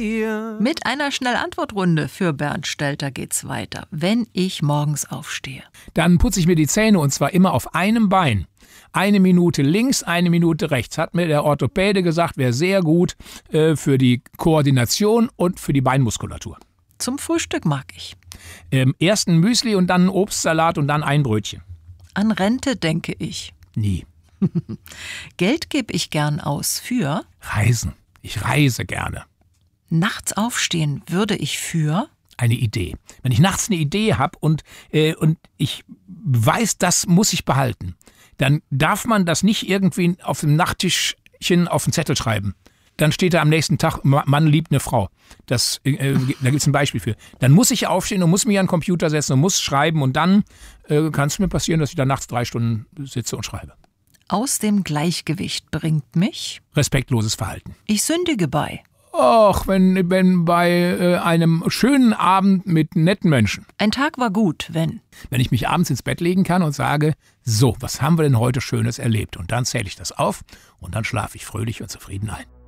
dir. Mit einer Schnellantwortrunde für Bernd Stelter geht's weiter. Wenn ich morgens aufstehe. Dann putze ich mir die Zähne und zwar immer auf einem Bein. 1 Minute links, 1 Minute rechts. Hat mir der Orthopäde gesagt, wäre sehr gut für die Koordination und für die Beinmuskulatur. Zum Frühstück mag ich. Erst ein Müsli und dann ein Obstsalat und dann ein Brötchen. An Rente denke ich. Nie. Geld gebe ich gern aus für Reisen. Ich reise gerne. nachts aufstehen würde ich für Eine Idee. Wenn ich nachts eine Idee habe und ich weiß, das muss ich behalten, dann darf man das nicht irgendwie auf dem Nachttischchen auf den Zettel schreiben. Dann steht da am nächsten Tag, Mann liebt eine Frau. Da gibt es ein Beispiel für. Dann muss ich aufstehen und muss mich an den Computer setzen und muss schreiben und dann kann es mir passieren, dass ich da nachts 3 Stunden sitze und schreibe. aus dem Gleichgewicht bringt mich. Respektloses Verhalten. Ich sündige bei. Och, wenn bei einem schönen Abend mit netten Menschen. Ein Tag war gut, wenn. Wenn ich mich abends ins Bett legen kann und sage, so, was haben wir denn heute Schönes erlebt? Und dann zähle ich das auf und dann schlafe ich fröhlich und zufrieden ein.